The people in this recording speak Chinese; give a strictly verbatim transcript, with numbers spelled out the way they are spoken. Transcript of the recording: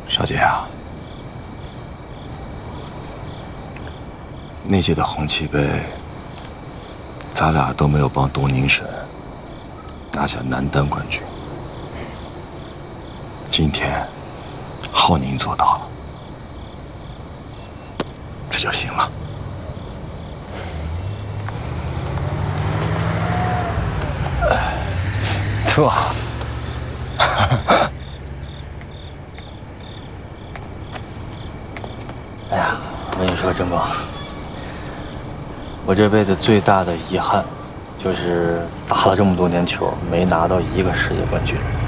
少杰啊，那届的红旗杯，咱俩都没有帮东宁省拿下男单冠军。今天，浩宁做到了，这就行了。特好。 哎呀，我跟你说，郑光，我这辈子最大的遗憾，就是打了这么多年球，没拿到一个世界冠军。